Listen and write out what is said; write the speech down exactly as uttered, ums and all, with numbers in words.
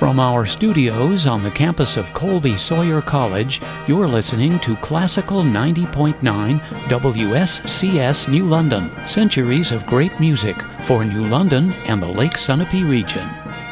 From our studios on the campus of Colby Sawyer College, you're listening to Classical ninety point nine W S C S New London. Centuries of great music for New London and the Lake Sunapee region.